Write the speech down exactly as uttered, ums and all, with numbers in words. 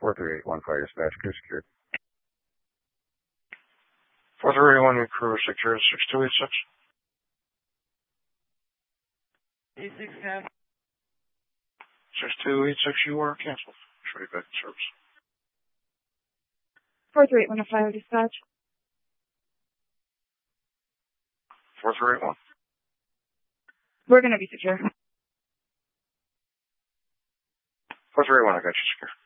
four three eight one fire dispatch, crew secured. four three eight one, your crew secured, six two eight six. eight six ten. six two eight six, you are canceled. Show you back in service. four three eight one, fire dispatch. four three eight one. We're going to be secure. four three eight one, I got you secure.